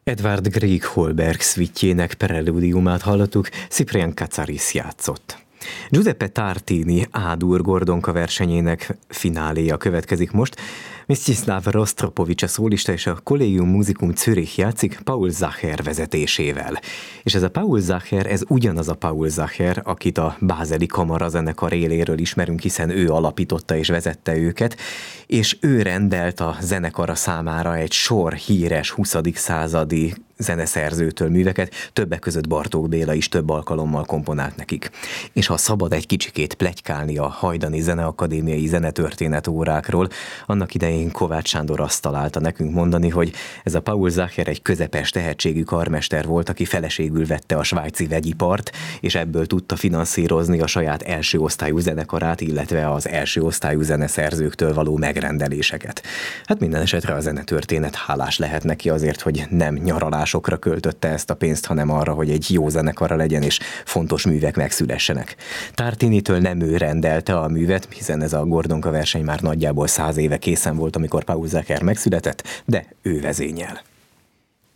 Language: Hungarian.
Edvard Grieg Holberg szvitjének preludiumát hallottuk, Cyprien Katsaris játszott. Giuseppe Tartini A-dur Gordonka versenyének fináléja következik most. Mstislav Rostropovics a szólista és a Collegium Musicum Zürich játszik Paul Zacher vezetésével. És ez a Paul Zacher, ez ugyanaz a Paul Zacher, akit a Bázeli Kamara zenekar éléről ismerünk, hiszen ő alapította és vezette őket, és ő rendelt a zenekara számára egy sor híres 20. századi zeneszerzőtől műveket, többek között Bartók Béla is több alkalommal komponált nekik. És ha szabad egy kicsikét pletykálni a hajdani zeneakadémiai zenetörténet órákról, annak idején Kovács Sándor azt találta nekünk mondani, hogy ez a Paul Zacher egy közepes tehetségű karmester volt, aki feleségül vette a svájci vegyipart, és ebből tudta finanszírozni a saját első osztályú zenekarát, illetve az első osztályú zeneszerzőktől való megrendeléseket. Hát minden esetre a zenetörténet hálás lehet neki azért, hogy nem nyaralásokra költötte ezt a pénzt, hanem arra, hogy egy jó zenekara legyen és fontos művek megszülessenek. Tartinitől nem ő rendelte a művet, hiszen ez a Gordonka verseny már nagyjából 100 éve készen volt, amikor Paul Zacher megszületett, de ő vezényel.